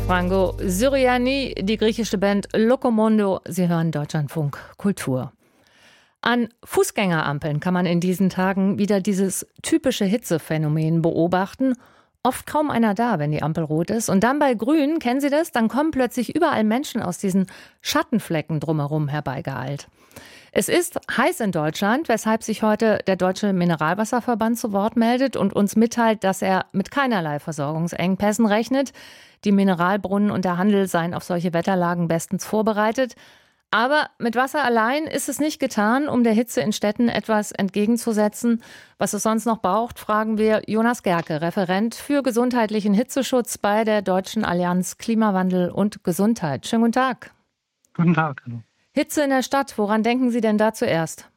Franco Syriani, die griechische Band Lokomondo. Sie hören Deutschlandfunk Kultur. An Fußgängerampeln kann man in diesen Tagen wieder dieses typische Hitzephänomen beobachten. Oft kaum einer da, wenn die Ampel rot ist. Und dann bei Grün, kennen Sie das? Dann kommen plötzlich überall Menschen aus diesen Schattenflecken drumherum herbeigeeilt. Es ist heiß in Deutschland, weshalb sich heute der Deutsche Mineralwasserverband zu Wort meldet und uns mitteilt, dass er mit keinerlei Versorgungsengpässen rechnet. Die Mineralbrunnen und der Handel seien auf solche Wetterlagen bestens vorbereitet. Aber mit Wasser allein ist es nicht getan, um der Hitze in Städten etwas entgegenzusetzen. Was es sonst noch braucht, fragen wir Jonas Gerke, Referent für gesundheitlichen Hitzeschutz bei der Deutschen Allianz Klimawandel und Gesundheit. Schönen guten Tag. Guten Tag. Hitze in der Stadt, woran denken Sie denn da zuerst?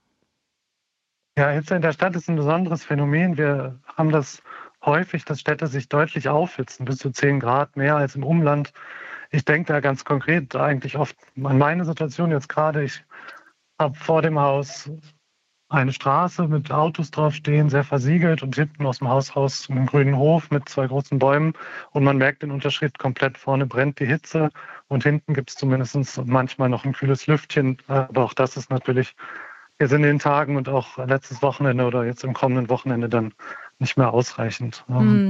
Ja, Hitze in der Stadt ist ein besonderes Phänomen. Wir haben das häufig, dass Städte sich deutlich aufhitzen, bis zu 10 Grad mehr als im Umland. Ich denke da ganz konkret eigentlich oft an meine Situation jetzt gerade. Ich habe vor dem Haus eine Straße mit Autos draufstehen, sehr versiegelt, und hinten aus dem Haus raus einen grünen Hof mit 2 großen Bäumen, und man merkt den Unterschied komplett. Vorne brennt die Hitze und hinten gibt es zumindest manchmal noch ein kühles Lüftchen. Aber auch das ist natürlich jetzt in den Tagen und auch letztes Wochenende oder jetzt im kommenden Wochenende dann nicht mehr ausreichend.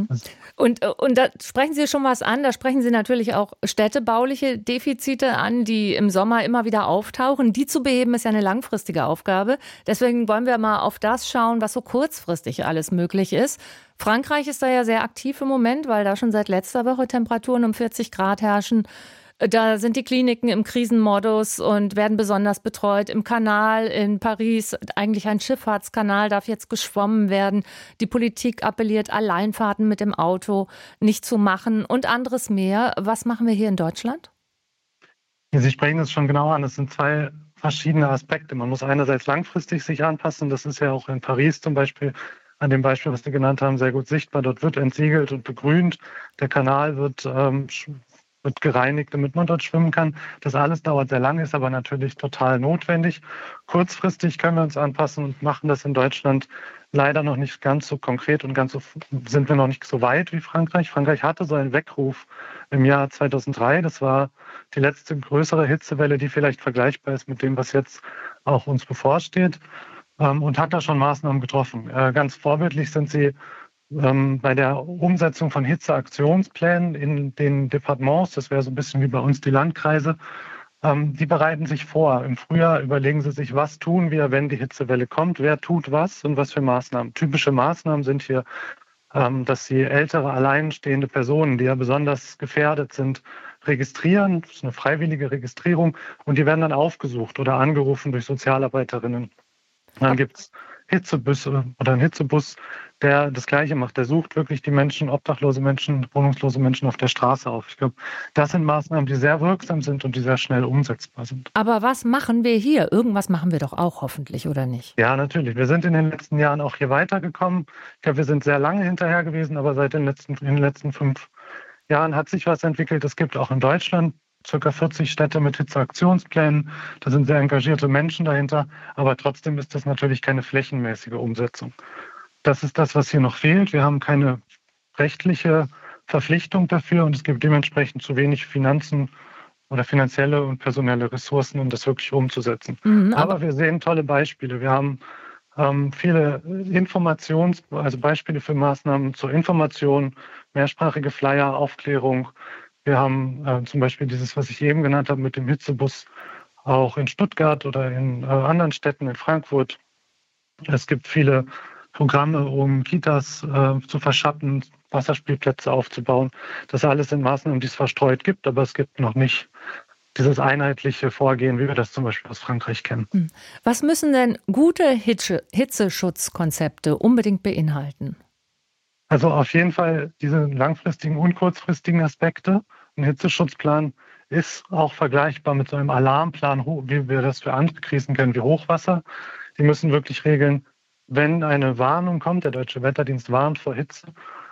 Und da sprechen Sie schon was an, da sprechen Sie natürlich auch städtebauliche Defizite an, die im Sommer immer wieder auftauchen. Die zu beheben ist ja eine langfristige Aufgabe. Deswegen wollen wir mal auf das schauen, was so kurzfristig alles möglich ist. Frankreich ist da ja sehr aktiv im Moment, weil da schon seit letzter Woche Temperaturen um 40 Grad herrschen. Da sind die Kliniken im Krisenmodus und werden besonders betreut. Im Kanal in Paris, eigentlich ein Schifffahrtskanal, darf jetzt geschwommen werden. Die Politik appelliert, Alleinfahrten mit dem Auto nicht zu machen und anderes mehr. Was machen wir hier in Deutschland? Sie sprechen es schon genau an. Es sind 2 verschiedene Aspekte. Man muss einerseits langfristig sich anpassen. Das ist ja auch in Paris zum Beispiel, an dem Beispiel, was Sie genannt haben, sehr gut sichtbar. Dort wird entsiegelt und begrünt. Der Kanal wird gereinigt, damit man dort schwimmen kann. Das alles dauert sehr lange, ist aber natürlich total notwendig. Kurzfristig können wir uns anpassen und machen das in Deutschland leider noch nicht ganz so konkret und sind wir noch nicht so weit wie Frankreich. Frankreich hatte so einen Weckruf im Jahr 2003. Das war die letzte größere Hitzewelle, die vielleicht vergleichbar ist mit dem, was jetzt auch uns bevorsteht, und hat da schon Maßnahmen getroffen. Ganz vorbildlich sind sie bei der Umsetzung von Hitzeaktionsplänen in den Departements. Das wäre so ein bisschen wie bei uns die Landkreise. Die bereiten sich vor. Im Frühjahr überlegen sie sich, was tun wir, wenn die Hitzewelle kommt, wer tut was und was für Maßnahmen. Typische Maßnahmen sind hier, dass sie ältere, alleinstehende Personen, die ja besonders gefährdet sind, registrieren. Das ist eine freiwillige Registrierung, und die werden dann aufgesucht oder angerufen durch Sozialarbeiterinnen. Dann gibt es Hitzebusse oder einen Hitzebus, der das Gleiche macht. Der sucht wirklich die Menschen, obdachlose Menschen, wohnungslose Menschen auf der Straße auf. Ich glaube, das sind Maßnahmen, die sehr wirksam sind und die sehr schnell umsetzbar sind. Aber was machen wir hier? Irgendwas machen wir doch auch hoffentlich, oder nicht? Ja, natürlich. Wir sind in den letzten Jahren auch hier weitergekommen. Ich glaube, wir sind sehr lange hinterher gewesen, aber in den letzten 5 Jahren hat sich was entwickelt. Es gibt auch in Deutschland ca. 40 Städte mit Hitzeaktionsplänen. Da sind sehr engagierte Menschen dahinter, aber trotzdem ist das natürlich keine flächenmäßige Umsetzung. Das ist das, was hier noch fehlt. Wir haben keine rechtliche Verpflichtung dafür, und es gibt dementsprechend zu wenig Finanzen oder finanzielle und personelle Ressourcen, um das wirklich umzusetzen. Aber wir sehen tolle Beispiele. Wir haben viele also Beispiele für Maßnahmen zur Information, mehrsprachige Flyer, Aufklärung. Wir haben zum Beispiel dieses, was ich eben genannt habe, mit dem Hitzebus, auch in Stuttgart oder in anderen Städten, in Frankfurt. Es gibt viele Programme, um Kitas zu verschatten, Wasserspielplätze aufzubauen. Das alles sind Maßnahmen, die es verstreut gibt, aber es gibt noch nicht dieses einheitliche Vorgehen, wie wir das zum Beispiel aus Frankreich kennen. Was müssen denn gute Hitzeschutzkonzepte unbedingt beinhalten? Also auf jeden Fall diese langfristigen und kurzfristigen Aspekte. Ein Hitzeschutzplan ist auch vergleichbar mit so einem Alarmplan, wie wir das für andere Krisen kennen, wie Hochwasser. Die müssen wirklich regeln, wenn eine Warnung kommt, der Deutsche Wetterdienst warnt vor Hitze,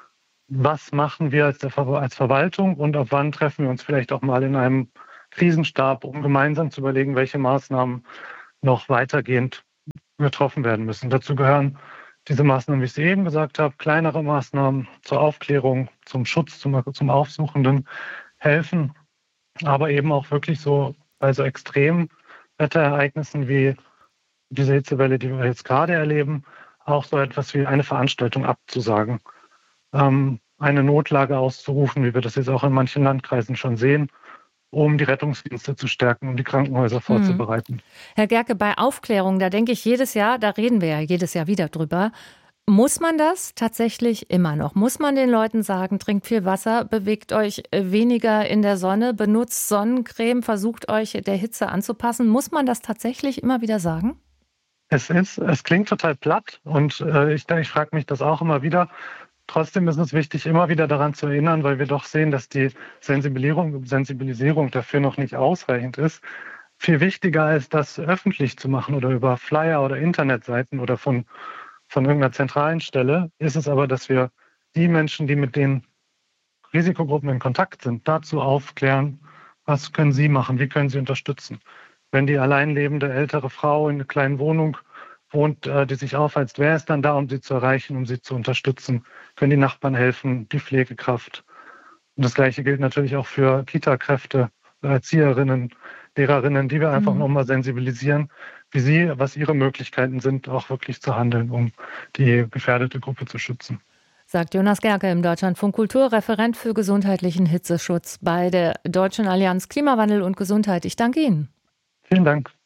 was machen wir als Verwaltung und ab wann treffen wir uns vielleicht auch mal in einem Krisenstab, um gemeinsam zu überlegen, welche Maßnahmen noch weitergehend getroffen werden müssen. Dazu gehören diese Maßnahmen, wie ich sie eben gesagt habe, kleinere Maßnahmen zur Aufklärung, zum Schutz, zum Aufsuchenden, helfen, aber eben auch wirklich so bei so extremen Wetterereignissen wie diese Hitzewelle, die wir jetzt gerade erleben, auch so etwas wie eine Veranstaltung abzusagen, eine Notlage auszurufen, wie wir das jetzt auch in manchen Landkreisen schon sehen, um die Rettungsdienste zu stärken, um die Krankenhäuser vorzubereiten. Herr Gerke, bei Aufklärung, da denke ich jedes Jahr, da reden wir ja jedes Jahr wieder drüber. Muss man das tatsächlich immer noch? Muss man den Leuten sagen, trinkt viel Wasser, bewegt euch weniger in der Sonne, benutzt Sonnencreme, versucht euch der Hitze anzupassen? Muss man das tatsächlich immer wieder sagen? Es klingt total platt und ich frage mich das auch immer wieder. Trotzdem ist es wichtig, immer wieder daran zu erinnern, weil wir doch sehen, dass die Sensibilisierung dafür noch nicht ausreichend ist. Viel wichtiger ist, das öffentlich zu machen oder über Flyer oder Internetseiten oder von irgendeiner zentralen Stelle, ist es aber, dass wir die Menschen, die mit den Risikogruppen in Kontakt sind, dazu aufklären, was können sie machen, wie können sie unterstützen. Wenn die alleinlebende ältere Frau in einer kleinen Wohnung wohnt, die sich aufheizt, wer ist dann da, um sie zu erreichen, um sie zu unterstützen? Können die Nachbarn helfen, die Pflegekraft? Und das Gleiche gilt natürlich auch für Kita-Kräfte, Erzieherinnen, Lehrerinnen, die wir einfach nochmal sensibilisieren, was ihre Möglichkeiten sind, auch wirklich zu handeln, um die gefährdete Gruppe zu schützen. Sagt Jonas Gerke im Deutschlandfunk Kultur, Referent für gesundheitlichen Hitzeschutz bei der Deutschen Allianz Klimawandel und Gesundheit. Ich danke Ihnen. Vielen Dank.